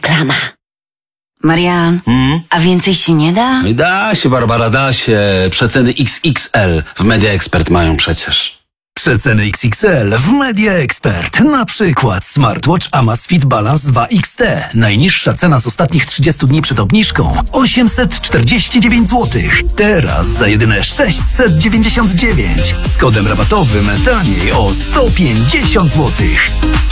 reklama. Marian, a więcej się nie da? Da się, Barbara, da się. Przeceny XXL w Media Expert mają przecież. Przeceny XXL w Media Expert. Na przykład smartwatch Amazfit Balance 2 XT. Najniższa cena z ostatnich 30 dni przed obniżką 849 zł. Teraz za jedyne 699. Z kodem rabatowym taniej o 150 zł.